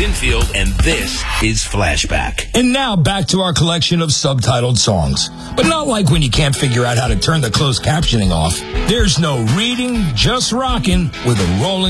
Pinfield, and this is Flashback. And now back to our collection of subtitled songs. But not like when you can't figure out how to turn the closed captioning off. There's no reading, just rocking with a rolling